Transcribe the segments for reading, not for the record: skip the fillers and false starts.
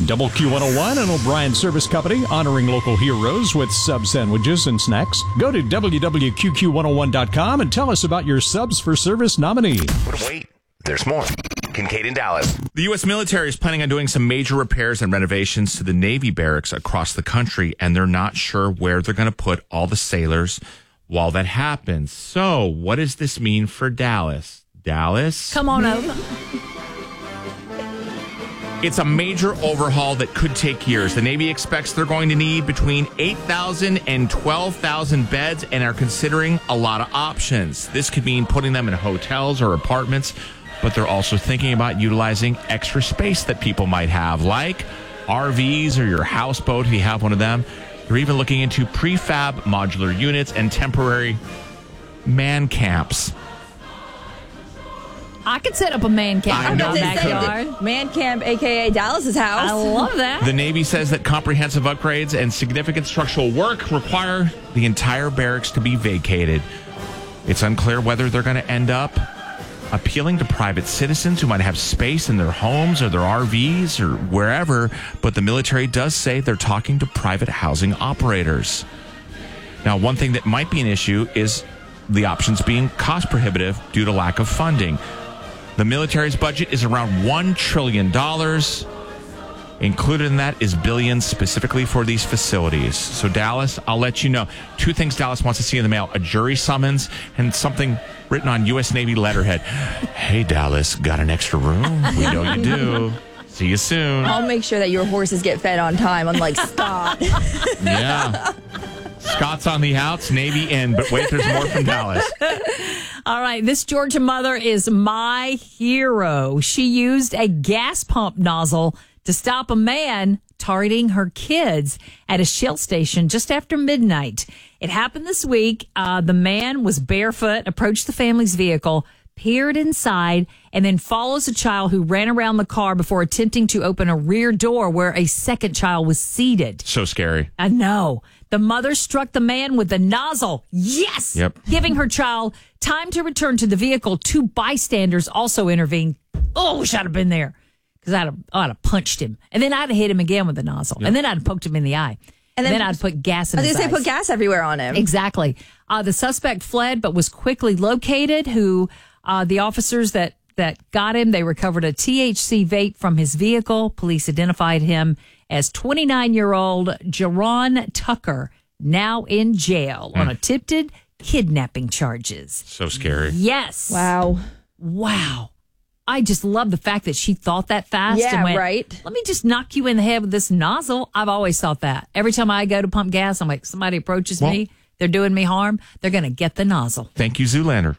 Double Q101 and O'Brien Service Company, honoring local heroes with sub sandwiches and snacks. Go to www.qqq101.com and tell us about your subs for service nominee. But wait, there's more. Kincaid and Dallas. The U.S. military is planning on doing some major repairs and renovations to the Navy barracks across the country, and they're not sure where they're going to put all the sailors while that happens. So, what does this mean for Dallas? Dallas? Come on over. It's a major overhaul that could take years. The Navy expects they're going to need between 8,000 and 12,000 beds and are considering a lot of options. This could mean putting them in hotels or apartments, but they're also thinking about utilizing extra space that people might have, like RVs or your houseboat if you have one of them. They're even looking into prefab modular units and temporary man camps. I could set up a man camp in my backyard. Man camp, a.k.a. Dallas's house. I love that. The Navy says that comprehensive upgrades and significant structural work require the entire barracks to be vacated. It's unclear whether they're going to end up appealing to private citizens who might have space in their homes or their RVs or wherever, but the military does say they're talking to private housing operators. Now, one thing that might be an issue is the options being cost prohibitive due to lack of funding. The military's budget is around $1 trillion. Included in that is billions specifically for these facilities. So, Dallas, I'll let you know. 2 things Dallas wants to see in the mail: a jury summons and something written on U.S. Navy letterhead. Hey, Dallas, got an extra room? We know you do. See you soon. I'll make sure that your horses get fed on time, unlike Scott. Yeah. Scott's on the outs, Navy in. But wait, there's more from Dallas. All right, this Georgia mother is my hero. She used a gas pump nozzle to stop a man targeting her kids at a Shell station just after midnight. It happened this week. The man was barefoot, approached the family's vehicle, peered inside, and then follows a child who ran around the car before attempting to open a rear door where a second child was seated. So scary. I know. The mother struck the man with the nozzle. Yes! Yep. Giving her child time to return to the vehicle. 2 bystanders also intervened. Oh, wish I'd have been there. Because I'd have punched him. And then I'd have hit him again with the nozzle. Yep. And then I'd have poked him in the eye. And then I'd put gas in his eyes. I was going to say, put gas everywhere on him. Exactly. The suspect fled but was quickly located. The officers that got him, they recovered a THC vape from his vehicle. Police identified him as 29-year-old Jerron Tucker, now in jail on attempted kidnapping charges. So scary. Yes. Wow. I just love the fact that she thought that fast. Yeah, and went, right. Let me just knock you in the head with this nozzle. I've always thought that. Every time I go to pump gas, I'm like, somebody approaches me, they're doing me harm, they're going to get the nozzle. Thank you, Zoolander.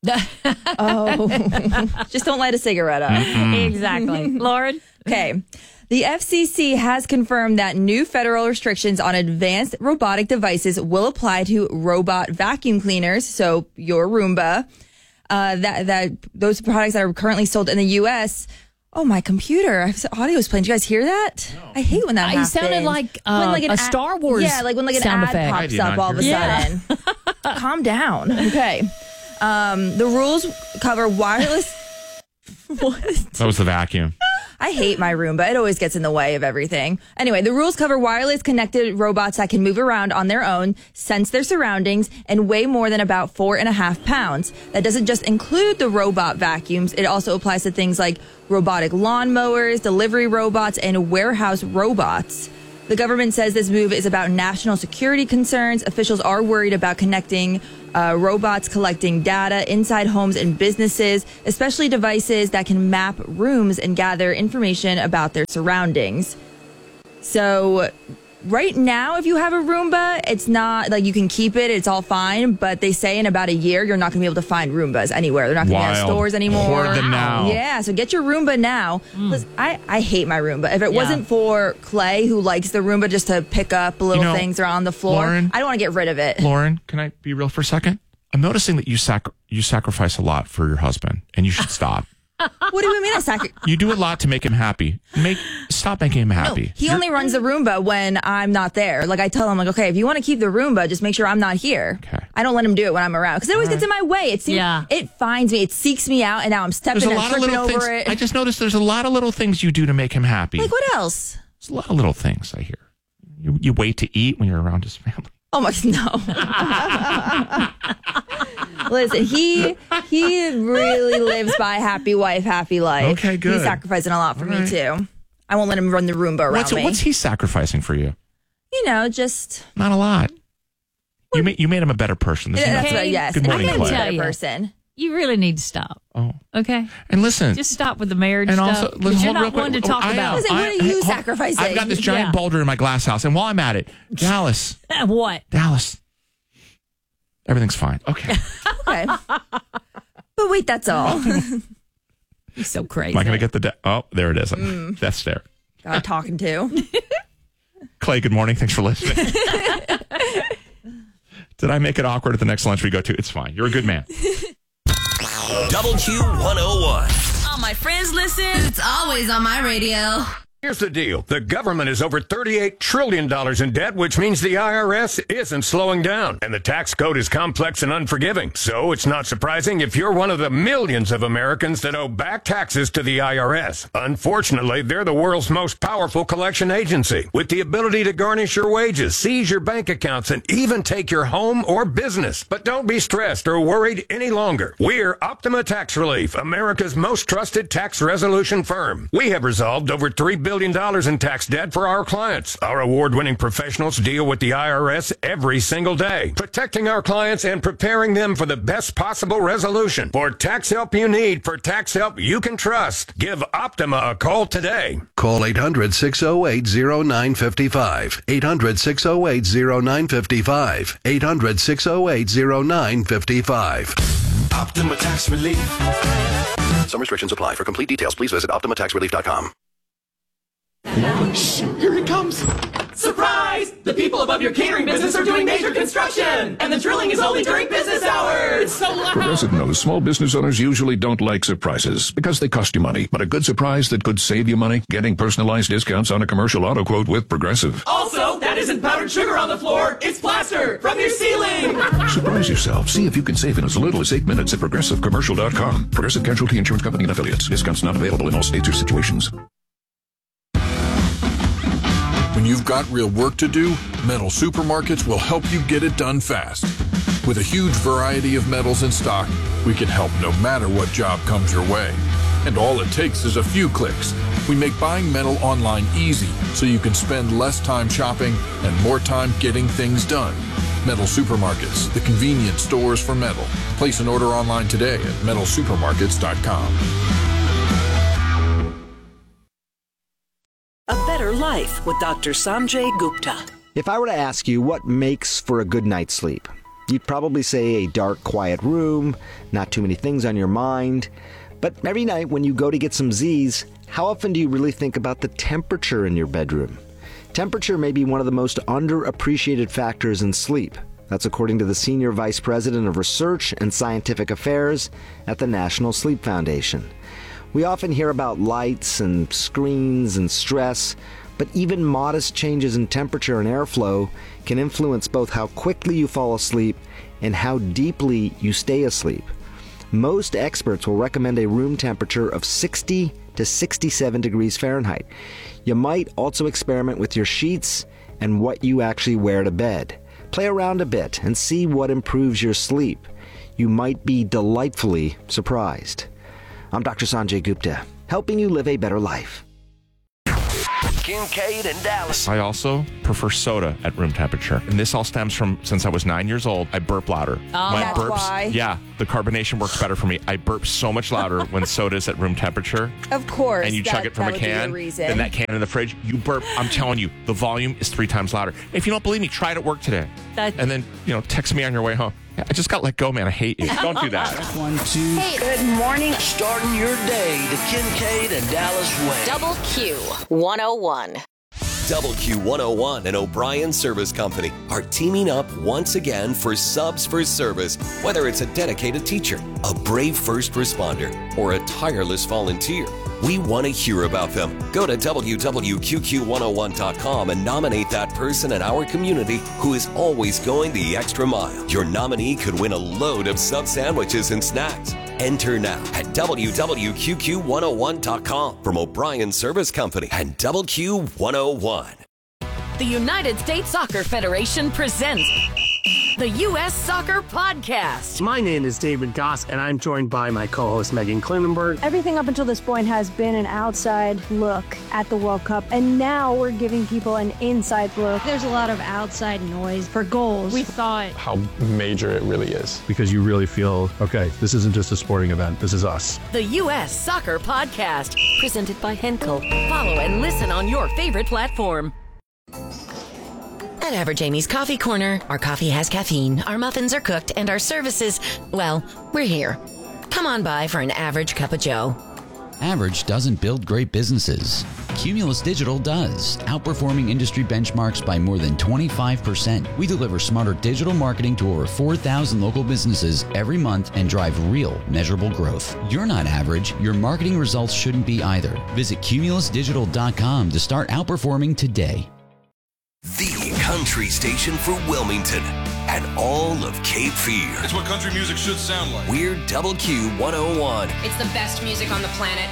Just don't light a cigarette up. Exactly. Lauren? Okay. The FCC has confirmed that new federal restrictions on advanced robotic devices will apply to robot vacuum cleaners, so your Roomba. That those products that are currently sold in the U.S. Oh, my computer! Audio is playing. Did you guys hear that? No. I hate when that happens. You sounded like a Star Wars. Yeah, like when an sound ad effect. pops up all of a sudden. Calm down. Okay. The rules cover wireless. What? That was the vacuum. I hate my Roomba. It always gets in the way of everything. Anyway, the rules cover wireless connected robots that can move around on their own, sense their surroundings, and weigh more than about 4.5 pounds. That doesn't just include the robot vacuums. It also applies to things like robotic lawnmowers, delivery robots, and warehouse robots. The government says this move is about national security concerns. Officials are worried about connecting robots collecting data inside homes and businesses, especially devices that can map rooms and gather information about their surroundings. So right now, if you have a Roomba, it's not like you can keep it. It's all fine. But they say in about a year, you're not going to be able to find Roombas anywhere. They're not going to be at stores anymore. Hoard them now. Yeah, so get your Roomba now. Listen, I hate my Roomba. If it wasn't for Clay, who likes the Roomba just to pick up little things around on the floor, Lauren, I don't want to get rid of it. Lauren, can I be real for a second? I'm noticing that you sacrifice a lot for your husband, and you should stop. What do you mean You do a lot to make him happy. Stop making him happy. No, he only runs the Roomba when I'm not there. Like I tell him, like, okay, if you want to keep the Roomba, just make sure I'm not here. Okay. I don't let him do it when I'm around because it always gets in my way. It finds me. It seeks me out, and now I'm stepping and tripping over it. I just noticed there's a lot of little things you do to make him happy. Like what else? It's a lot of little things I hear. You wait to eat when you're around his family. Oh my, no. Listen, he really lives by happy wife, happy life. Okay, good. He's sacrificing a lot for me too. I won't let him run the Roomba around me. What's he sacrificing for you? Just not a lot. You made him a better person. That's right. Yes, Good morning, I'm Clay. a better person. You really need to stop. Oh, okay. And listen, just stop with the marriage and stuff. also, listen, you're not one to talk about. What are you sacrificing? I've got this giant boulder in my glass house, and while I'm at it, Dallas. What? Dallas. Everything's fine. Okay. Okay. But wait, that's all. You're so crazy. Am I going to get oh, there it is. That's there. God talking to. Clay, good morning. Thanks for listening. Did I make it awkward at the next lunch we go to? It's fine. You're a good man. Double Q 101. All my friends listen. It's always on my radio. Here's the deal. The government is over $38 trillion in debt, which means the IRS isn't slowing down. And the tax code is complex and unforgiving. So it's not surprising if you're one of the millions of Americans that owe back taxes to the IRS. Unfortunately, they're the world's most powerful collection agency, with the ability to garnish your wages, seize your bank accounts, and even take your home or business. But don't be stressed or worried any longer. We're Optima Tax Relief, America's most trusted tax resolution firm. We have resolved over $3 billion in tax debt for our clients. Our award-winning professionals deal with the IRS every single day, protecting our clients and preparing them for the best possible resolution. For tax help you need, for tax help you can trust, give Optima a call today. Call 800-608-0955. 800-608-0955. 800-608-0955. Optima Tax Relief. Some restrictions apply. For complete details, please visit OptimaTaxRelief.com. Shh, here it comes. Surprise! The people above your catering business are doing major construction, and the drilling is only during business hours. It's so loud. Progressive knows small business owners usually don't like surprises because they cost you money. But a good surprise that could save you money? Getting personalized discounts on a commercial auto quote with Progressive. Also, that isn't powdered sugar on the floor. It's plaster from your ceiling. Surprise yourself. See if you can save in as little as 8 minutes at ProgressiveCommercial.com. Progressive Casualty Insurance Company and Affiliates. Discounts not available in all states or situations. When you've got real work to do, Metal Supermarkets will help you get it done fast. With a huge variety of metals in stock, we can help no matter what job comes your way. And all it takes is a few clicks. We make buying metal online easy so you can spend less time shopping and more time getting things done. Metal Supermarkets, the convenient stores for metal. Place an order online today at metalsupermarkets.com. A Better Life with Dr. Sanjay Gupta. If I were to ask you what makes for a good night's sleep, you'd probably say a dark, quiet room, not too many things on your mind. But every night when you go to get some Z's, how often do you really think about the temperature in your bedroom? Temperature may be one of the most underappreciated factors in sleep. That's according to the Senior Vice President of Research and Scientific Affairs at the National Sleep Foundation. We often hear about lights and screens and stress, but even modest changes in temperature and airflow can influence both how quickly you fall asleep and how deeply you stay asleep. Most experts will recommend a room temperature of 60 to 67 degrees Fahrenheit. You might also experiment with your sheets and what you actually wear to bed. Play around a bit and see what improves your sleep. You might be delightfully surprised. I'm Dr. Sanjay Gupta, helping you live a better life. Kincaid and Dallas. I also prefer soda at room temperature. And this all stems from since I was 9 years old, I burp louder. Oh, My that's burps, why. Yeah, the carbonation works better for me. I burp so much louder when soda's at room temperature. Of course. And you chug it from a can, then that can in the fridge, you burp. I'm telling you, the volume is 3 times louder. If you don't believe me, try it at work today. And then, text me on your way home. I just got let go, man. I hate you. Don't do that. 1, 2. Hey, good morning. Starting your day the Kincaid and Dallas way. Double Q 101. Double Q 101 and O'Brien Service Company are teaming up once again for Subs for Service. Whether it's a dedicated teacher, a brave first responder, or a tireless volunteer, we want to hear about them. Go to www.QQ101.com and nominate that person in our community who is always going the extra mile. Your nominee could win a load of sub sandwiches and snacks. Enter now at www.qqq101.com from O'Brien Service Company and WQ101. The United States Soccer Federation presents the U.S. Soccer Podcast. My name is David Goss, and I'm joined by my co-host Megan Klinenberg. Everything up until this point has been an outside look at the World Cup, and now we're giving people an inside look. There's a lot of outside noise for goals. We saw it. How major it really is. Because you really feel, okay, this isn't just a sporting event, this is us. The U.S. Soccer Podcast, presented by Henkel. Follow and listen on your favorite platform. At Average Amy's Coffee Corner, our coffee has caffeine, our muffins are cooked, and our services, well, we're here. Come on by for an average cup of joe. Average doesn't build great businesses. Cumulus Digital does, outperforming industry benchmarks by more than 25%. We deliver smarter digital marketing to over 4,000 local businesses every month and drive real, measurable growth. You're not average. Your marketing results shouldn't be either. Visit cumulusdigital.com to start outperforming today. The country station for Wilmington and all of Cape Fear. It's what country music should sound like. We're WQ101. It's the best music on the planet.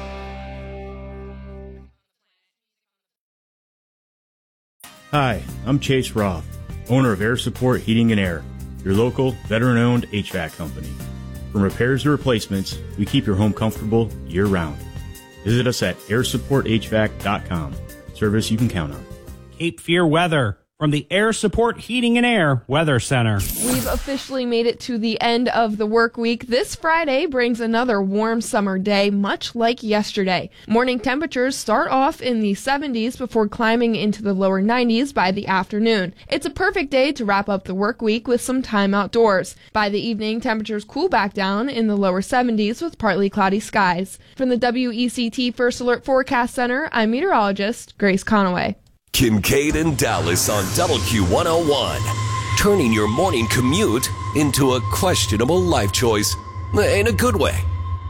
Hi, I'm Chase Roth, owner of Air Support Heating and Air, your local veteran-owned HVAC company. From repairs to replacements, we keep your home comfortable year-round. Visit us at airsupporthvac.com. Service you can count on. Cape Fear weather from the Air Support Heating and Air Weather Center. We've officially made it to the end of the work week. This Friday brings another warm summer day, much like yesterday. Morning temperatures start off in the 70s before climbing into the lower 90s by the afternoon. It's a perfect day to wrap up the work week with some time outdoors. By the evening, temperatures cool back down in the lower 70s with partly cloudy skies. From the WECT First Alert Forecast Center, I'm meteorologist Grace Conaway. Kincaid and Dallas on WQ101. Turning your morning commute into a questionable life choice. In a good way.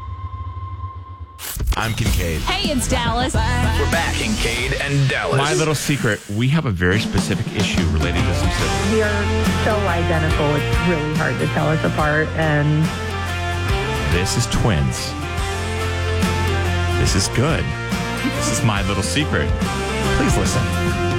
I'm Kincaid. Hey, it's Dallas. We're back, Kincaid and Dallas. My little secret, we have a very specific issue related to some siblings. We are so identical, it's really hard to tell us apart. And this is twins. This is good. This is my little secret. Please listen.